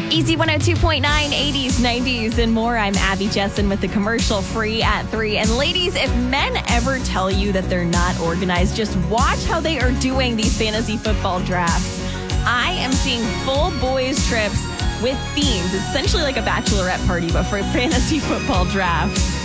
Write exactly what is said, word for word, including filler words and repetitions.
Easy one oh two point nine, eighties, nineties, and more. I'm Abby Jessen with the commercial free at three. And ladies, if men ever tell you that they're not organized, just watch how they are doing these fantasy football drafts. I am seeing full boys trips with themes. It's essentially like a bachelorette party, but for fantasy football drafts.